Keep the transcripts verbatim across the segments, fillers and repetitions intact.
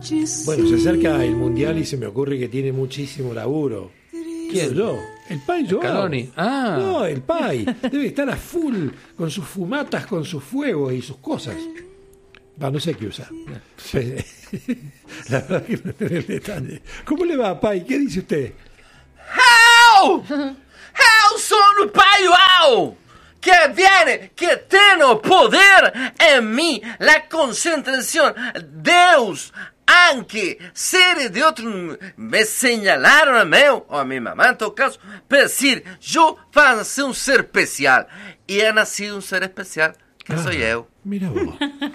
Bueno, se acerca el Mundial y se me ocurre que tiene muchísimo laburo. ¿Quién? Yo. El Pai Joao. Scaloni. Ah. No, el Pai. Debe estar a full con sus fumatas, con sus fuegos y sus cosas. Va, no sé qué usa. La verdad que no tiene el detalle. ¿Cómo le va, Pai? ¿Qué dice usted? Eu! Eu sou o Pai Joao! Que viene, que tengo poder en mí, la concentración. Deus, anche seres de otros me señalaron a mí, o a mi mamá en todo caso, para decir, yo voy a ser un ser especial. Y he nacido un ser especial, que ah, soy yo. Mira vos.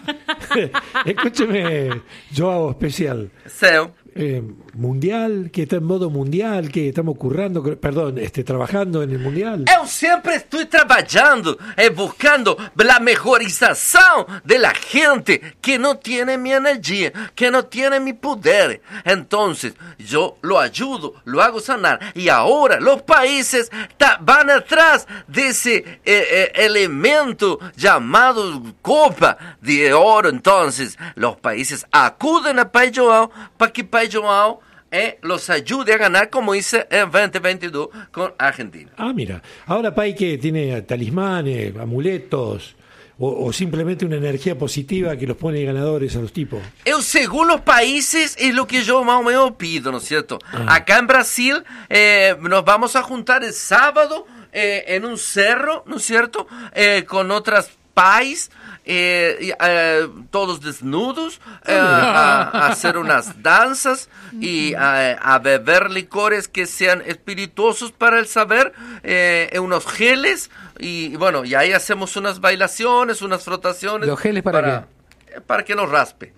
Escúcheme, Joao especial. Sí. Eh, mundial, que está en modo mundial, que estamos currando, perdón, este, trabajando en el mundial. Eu siempre estoy trabajando, eh, buscando la mejorización de la gente que no tiene mi energía, que no tiene mi poder. Entonces, yo lo ayudo, lo hago sanar. Y ahora los países ta, van atrás de ese eh, eh, elemento llamado Copa de Oro. Entonces, los países acuden a Pai Joao para que Pai Joao eh, los ayude a ganar, como hice en veinte veintidós con Argentina. Ah, mira. Ahora Pai, que tiene talismanes, amuletos, o, o simplemente una energía positiva que los pone ganadores a los tipos. Eu, según los países, es lo que yo más o menos pido, ¿no es cierto? Ah. Acá en Brasil eh, nos vamos a juntar el sábado eh, en un cerro, ¿no es cierto? Eh, con otras pais. Eh, eh, todos desnudos, eh, a, a hacer unas danzas y a, a beber licores que sean espirituosos para el saber, eh, unos geles y bueno, y ahí hacemos unas bailaciones, unas frotaciones. ¿Los geles para, para qué? Para que nos raspe.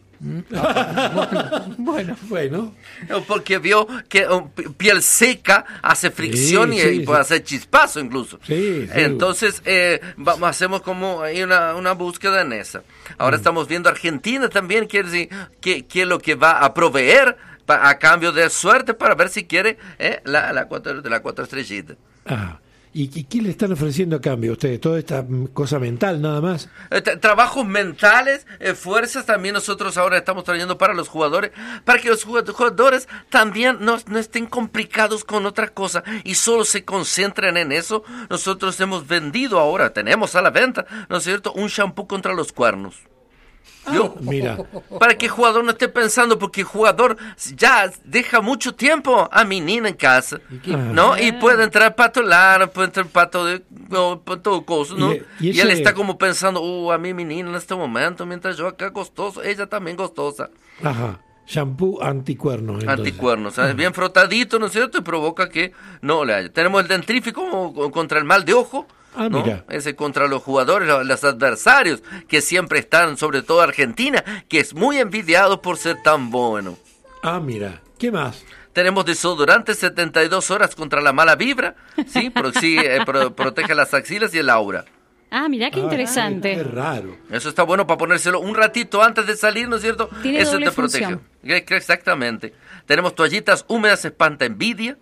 bueno, bueno. Porque vio que um, piel seca hace fricción sí, y, sí, y puede sí. hacer chispazo incluso. Sí, sí. Entonces eh, vamos, hacemos como ahí una, una búsqueda en esa. Ahora mm. estamos viendo Argentina también, quiere decir que, que es lo que va a proveer pa, a cambio de suerte para ver si quiere eh, la, la, cuatro, de la cuatro estrellitas. Ah. ¿Y qué le están ofreciendo a cambio a ustedes? ¿Toda esta cosa mental nada más? Eh, trabajos mentales, eh, fuerzas también nosotros ahora estamos trayendo para los jugadores, para que los jugadores también no, no estén complicados con otra cosa y solo se concentren en eso. Nosotros hemos vendido ahora, tenemos a la venta, ¿no es cierto?, un shampoo contra los cuernos. Yo, ah, mira. Para que el jugador no esté pensando, porque el jugador ya deja mucho tiempo a menina en casa, ¿no? Y puede entrar pato lana, puede entrar pato de no, todo cosa, ¿no? Y, y, ese... y él está como pensando, uh, a mi menina en este momento, mientras yo acá gostoso, ella también gostosa. Ajá. Shampoo anticuernos. Anticuernos, ¿sabes? Bien frotadito, ¿no es cierto? Y provoca que no le haya. Tenemos el dentrífico contra el mal de ojo. Ah, ¿no? Mira. Ese contra los jugadores, los adversarios, que siempre están, sobre todo Argentina, que es muy envidiado por ser tan bueno. Ah, mira. ¿Qué más? Tenemos desodorante setenta y dos horas contra la mala vibra, ¿sí? Pro, sí eh, pro, protege las axilas y el aura. Ah, mira qué interesante. Qué raro. Eso está bueno para ponérselo un ratito antes de salir, ¿no es cierto? Tiene Eso doble te protege. función. Exactamente. Tenemos toallitas húmedas, espanta envidia.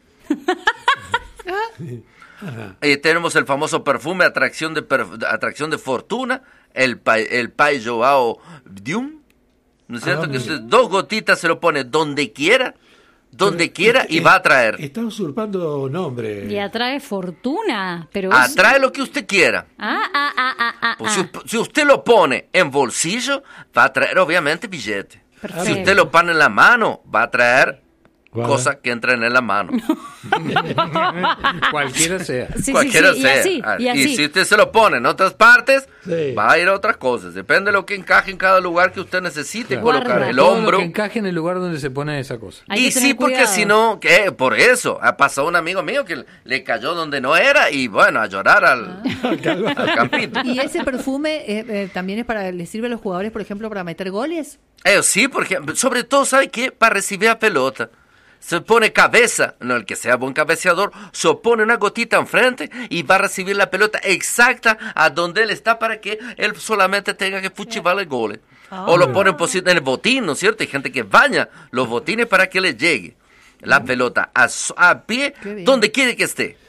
Eh, tenemos el famoso perfume atracción de per, atracción de fortuna, el el Pai Joao Dium, ¿no es cierto? Ah, que usted dos gotitas se lo pone donde quiera, donde pero, quiera y, y va a atraer. Está usurpando nombre. Y atrae fortuna, pero atrae es... lo que usted quiera. Ah, ah, ah, ah, ah, pues ah. Si, si usted lo pone en bolsillo, va a traer obviamente billete. Perfecto. Si usted lo pone en la mano, va a traer Guarda. Cosa que entren en la mano. Cualquiera sea. Sí, Cualquiera sí, sí. sea. Y, así, y, así. Y si usted se lo pone en otras partes, sí. va a ir a otras cosas. Depende de lo que encaje en cada lugar que usted necesite Guarda. colocar. El Todo hombro. Lo que encaje en el lugar donde se pone esa cosa. Hay y sí, porque cuidado. Si no, ¿qué? Por eso. Ha pasado un amigo mío que le cayó donde no era y bueno, a llorar al, ah. al campito. ¿Y ese perfume eh, eh, también es para, le sirve a los jugadores, por ejemplo, para meter goles? Eh, sí, porque sobre todo, ¿sabe qué? Para recibir a pelota. Se pone cabeza, no el que sea buen cabeceador, se pone una gotita enfrente y va a recibir la pelota exacta a donde él está para que él solamente tenga que fuchivar el gol. Oh. O lo pone en el botín, ¿no es cierto? Hay gente que baña los botines para que le llegue la pelota a, a pie donde quiere que esté.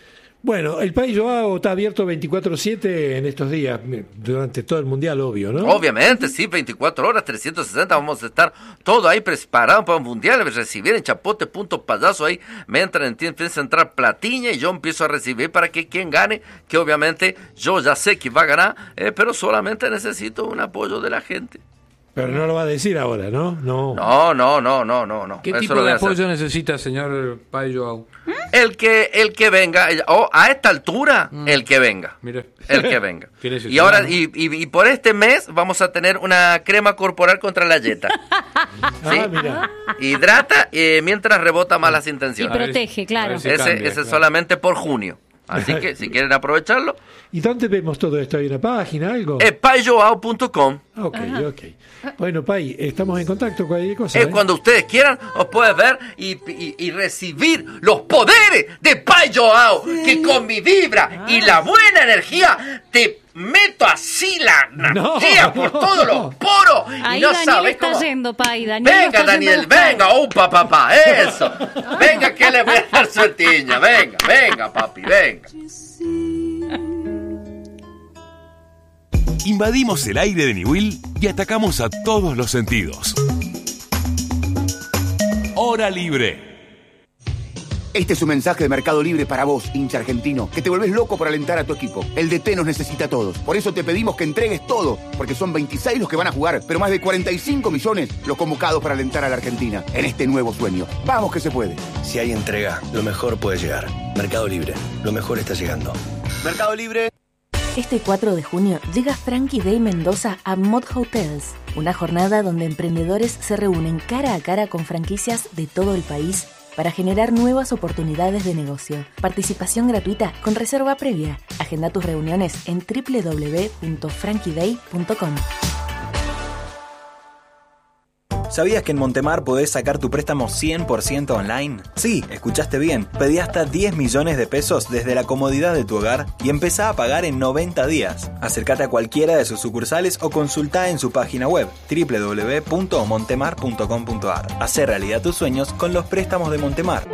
Bueno, el País Joao está abierto veinticuatro siete en estos días, durante todo el Mundial, obvio, ¿no? Obviamente, sí, veinticuatro horas, trescientos sesenta, vamos a estar todo ahí preparado para el Mundial, recibir en chapote punto payaso ahí, me entran, empieza a entrar platiña y yo empiezo a recibir para que quien gane, que obviamente yo ya sé que va a ganar, eh, pero solamente necesito un apoyo de la gente. Pero no lo va a decir ahora, ¿no? No, no, no, no, no, no. no. ¿Qué Eso tipo lo de voy a hacer. apoyo necesita, señor Pai Joao? El que, el que venga, o a esta altura, mm. el que venga. Mire. El que venga. Y ahora, ¿no? y, y, y por este mes vamos a tener una crema corporal contra la yeta. ¿Sí? Ah, mira. Hidrata eh, mientras rebota malas intenciones. Y protege, claro. Ese, cambia, ese claro. solamente por junio. Así que si quieren aprovecharlo. ¿Y dónde vemos todo esto? ¿Hay una página, algo? Eh, pai joao punto com. Ok, ok. Bueno, Pai, estamos en contacto con cualquier cosa. Eh, ¿eh? Cuando ustedes quieran, os pueden ver y, y, y recibir los poderes de Pai Joao, sí. que con mi vibra ah. y la buena energía te meto así la energía no. por todos los poros. Ahí y no Daniel sabes está cómo. yendo, Pai. Daniel venga, está Daniel, venga, upa, papá, eso. Venga, que le voy a dar suertiña. Venga, venga, papi, venga. Invadimos el aire de Niwil y atacamos a todos los sentidos. Hora libre. Este es un mensaje de Mercado Libre para vos, hincha argentino, que te volvés loco por alentar a tu equipo. El D T nos necesita a todos. Por eso te pedimos que entregues todo, porque son veintiséis los que van a jugar, pero más de cuarenta y cinco millones los convocados para alentar a la Argentina en este nuevo sueño. ¡Vamos que se puede! Si hay entrega, lo mejor puede llegar. Mercado Libre, lo mejor está llegando. Mercado Libre. Este cuatro de junio llega Frankie Day Mendoza a Mod Hotels, una jornada donde emprendedores se reúnen cara a cara con franquicias de todo el país para generar nuevas oportunidades de negocio. Participación gratuita con reserva previa. Agenda tus reuniones en doble u doble u doble u punto frankie day punto com. ¿Sabías que en Montemar podés sacar tu préstamo cien por ciento online? Sí, escuchaste bien. Pedí hasta diez millones de pesos desde la comodidad de tu hogar y empezá a pagar en noventa días. Acércate a cualquiera de sus sucursales o consultá en su página web doble u doble u doble u punto montemar punto com punto a r. Hacé realidad tus sueños con los préstamos de Montemar.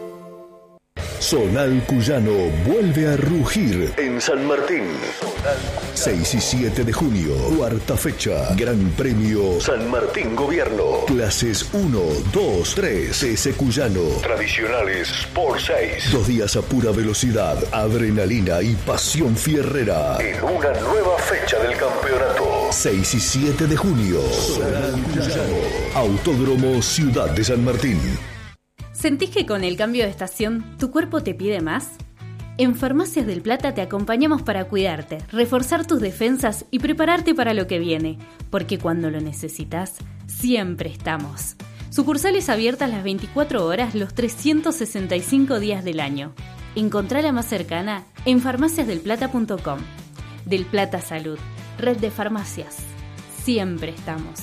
Zonal Cuyano vuelve a rugir en San Martín. seis y siete de junio, cuarta fecha, Gran Premio San Martín Gobierno. Clases uno, dos, tres, T C Cuyano. Tradicionales por seis. Dos días a pura velocidad, adrenalina y pasión fierrera. En una nueva fecha del campeonato. seis y siete de junio, Zonal Cuyano. Autódromo Ciudad de San Martín. ¿Sentís que con el cambio de estación tu cuerpo te pide más? En Farmacias del Plata te acompañamos para cuidarte, reforzar tus defensas y prepararte para lo que viene, porque cuando lo necesitas, siempre estamos. Sucursales abiertas las veinticuatro horas los trescientos sesenta y cinco días del año. Encontrá la más cercana en farmacias del plata punto com. Del Plata Salud, red de farmacias. Siempre estamos.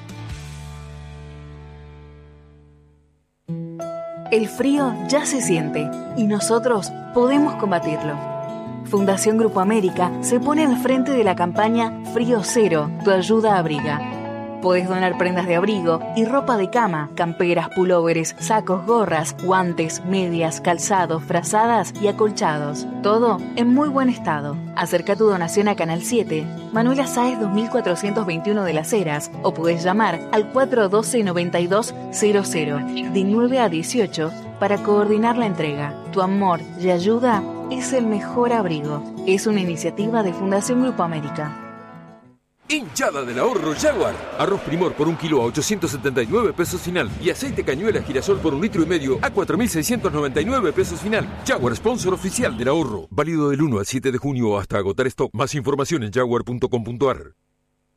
El frío ya se siente y nosotros podemos combatirlo. Fundación Grupo América se pone al frente de la campaña Frío Cero, tu ayuda abriga. Podés donar prendas de abrigo y ropa de cama, camperas, pulóveres, sacos, gorras, guantes, medias, calzados, frazadas y acolchados. Todo en muy buen estado. Acerca tu donación a Canal siete, Manuela Sáez dos mil cuatrocientos veintiuno de Las Heras, o podés llamar al cuatro uno dos, nueve dos cero cero de nueve a dieciocho para coordinar la entrega. Tu amor y ayuda es el mejor abrigo. Es una iniciativa de Fundación Grupo América. Hinchada del ahorro Jaguar. Arroz Primor por un kilo a ochocientos setenta y nueve pesos final. Y aceite cañuela girasol por un litro y medio a cuatro mil seiscientos noventa y nueve pesos final. Jaguar, sponsor oficial del ahorro. Válido del uno al siete de junio hasta agotar stock. Más información en jaguar punto com punto a r.